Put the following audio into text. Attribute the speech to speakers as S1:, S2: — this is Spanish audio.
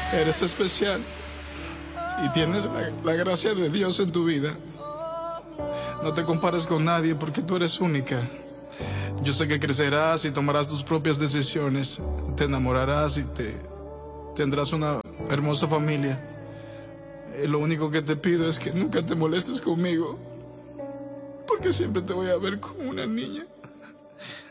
S1: Eres especial y tienes la gracia de Dios en tu vida. No te compares con nadie porque tú eres única. Yo sé que crecerás y tomarás tus propias decisiones. Te enamorarás y tendrás una hermosa familia. Lo único que te pido es que nunca te molestes conmigo, porque siempre te voy a ver como una niña.